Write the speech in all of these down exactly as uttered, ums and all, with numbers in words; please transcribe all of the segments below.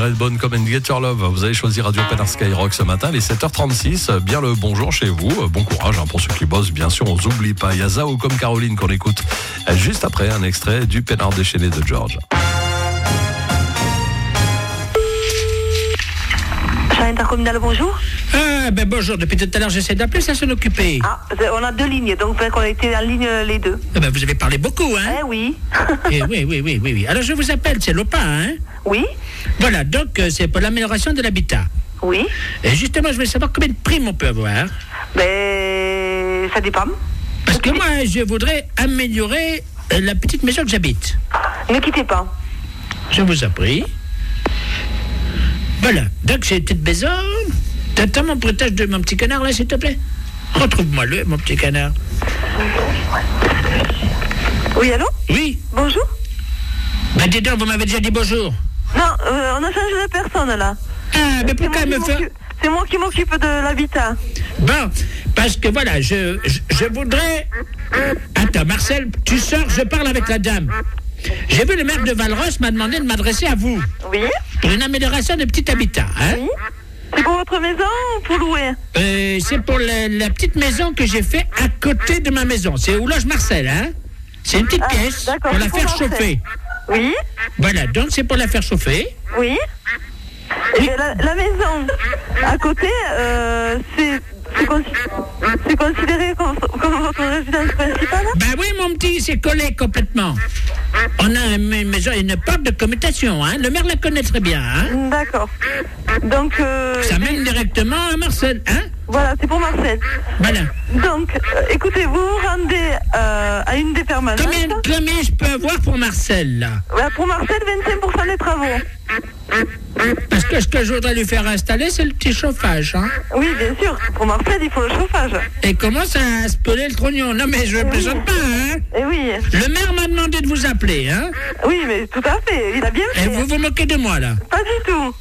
Redbone Come and Get Your Love. Vous avez choisi Radio Pénard Skyrock ce matin, les sept heures trente-six. Bien le bonjour chez vous. Bon courage hein, pour ceux qui bossent, bien sûr, on vous oublie pas. Il y a Zao comme Caroline qu'on écoute juste après un extrait du Pénard déchaîné de George. Intercommunal, bonjour. Ah, ben bonjour, depuis tout à l'heure j'essaie d'appeler, ça s'en occupait. Ah, on a deux lignes, donc on a été en ligne les deux. Ah ben, vous avez parlé beaucoup, hein. Eh oui. Eh oui, oui, oui, oui, oui. Alors je vous appelle, c'est l'O P A, hein. Oui. Voilà, donc euh, c'est pour l'amélioration de l'habitat. Oui. Et justement, je voulais savoir combien de primes on peut avoir. Ben, ça dépend. Parce que moi, je voudrais améliorer euh, la petite maison que j'habite. Ne quittez pas. Je vous en prie. Voilà, donc j'ai une petite maison. T'attends mon prêtage de mon petit canard là, s'il te plaît. Retrouve-moi le, mon petit canard. Oui, allô? Oui. Bonjour. Ben dis donc, vous m'avez déjà dit bonjour. Non, euh, on a changé de personne là. Ah, mais pourquoi C'est me moi qui faire... m'occupe- C'est moi qui m'occupe de l'habitat. Bon, parce que voilà, je, je, je voudrais... Attends, Marcel, tu sors, je parle avec la dame. J'ai vu le maire de Valros m'a demandé de m'adresser à vous. Oui. Pour une amélioration de petit habitat, hein? Oui. C'est pour votre maison ou pour louer? Euh, c'est pour la, la petite maison que j'ai fait à côté de ma maison. C'est où loge Marcel, hein? C'est une petite Ah, pièce d'accord, pour la c'est pour faire Marcel. chauffer. Oui. Voilà, donc c'est pour la faire chauffer. Oui. Et la, la maison à côté, euh, c'est c'est consi- c'est considéré comme, comme votre résidence principale? Ben oui, mon petit, c'est collé complètement. On a une maison, une porte de commutation, hein? Le maire la connaît très bien, hein? D'accord. Donc, euh, Ça mène directement à Marcel, hein? voilà, c'est pour Marcel. Voilà. Donc, euh, écoutez, vous vous rendez euh, à une des permanences. Combien, combien je peux avoir pour Marcel, là? Voilà, pour Marcel, vingt-cinq pour cent des travaux. Parce que ce que je voudrais lui faire installer, c'est le petit chauffage, hein? Oui, bien sûr. Pour Marcel, il faut le chauffage. Et commence à se peler le trognon. Non, mais je ne plaisante pas, hein? Eh oui. Le maire m'a demandé de vous appeler, hein? Oui, mais tout à fait. Il a bien fait. Et vous vous moquez de moi, là? Pas du tout.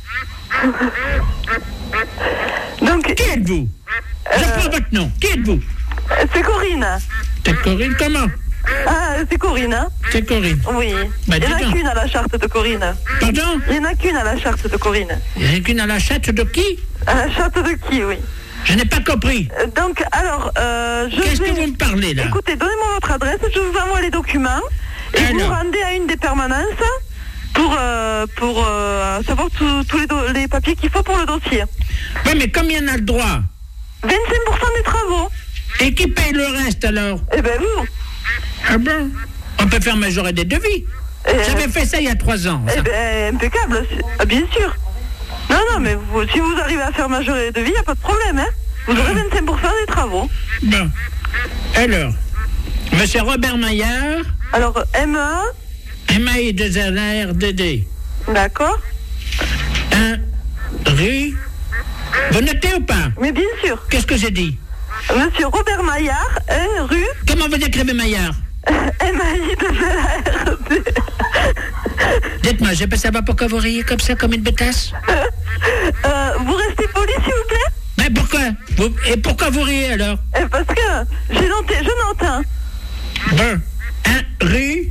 Donc, Qui êtes-vous? Je prends votre nom. Qui êtes-vous? c'est Corinne. C'est Corinne, comment? Ah, c'est Corinne, hein? C'est Corinne. Oui. Bah, il n'y en dis a donc. qu'une à la charte de Corinne. Pardon? Il n'y en a qu'une à la charte de Corinne. Il y en a qu'une à la chatte de qui? À la charte de qui, oui. Je n'ai pas compris. Euh, Donc, alors, euh, je Qu'est-ce vais... que vous me parlez, là? Écoutez, donnez-moi votre adresse, je vous envoie les documents et vous Alors. rendez à une des permanences pour, euh, pour euh, savoir tous tous les, do- les papiers qu'il faut pour le dossier. Oui, mais combien on a le droit? vingt-cinq pour cent des travaux. Et qui paye le reste, alors? Eh ben vous. Ah bon? On peut faire majorer des devis. Euh, J'avais fait ça il y a trois ans. ça. Eh ben, impeccable, c'est- ah, bien sûr. Non, non, mais vous- si vous arrivez à faire majorer les devis, il n'y a pas de problème, hein. Vous aurez vingt-cinq pour cent des travaux. Bon. Alors, monsieur Robert Maillard, Alors, M A, M A I deux L R D D, d'accord. un rue. Vous notez ou pas? Mais bien sûr. Qu'est-ce que j'ai dit? Monsieur Robert Maillard, un rue, Comment vous écrivez Maillard? M A I deux L R D. Dites-moi, je peux savoir pourquoi vous riez comme ça, comme une bêtasse? Euh, vous restez poli, s'il vous plaît? Mais pourquoi vous, Et pourquoi vous riez alors? Eh, parce que j'ai noté, je note, hein. Bon, un rue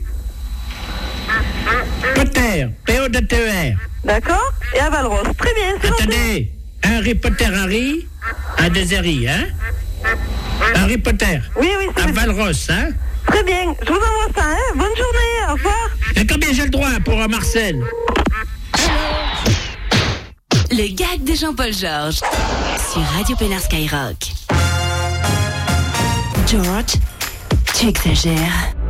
Potter, P O D T E R. D'accord. Et à Valros. Très bien, c'est noté. Attendez, un Harry Potter Harry, un deux R I, hein? Harry Potter, Oui, oui, c'est à bien. Valros, hein? Très bien. Je vous envoie ça, hein. Bonne journée, au revoir. Et combien j'ai le droit pour euh, Marcel? Le gag de Jean-Paul Georges sur Radio Pénard Skyrock. George, tu exagères.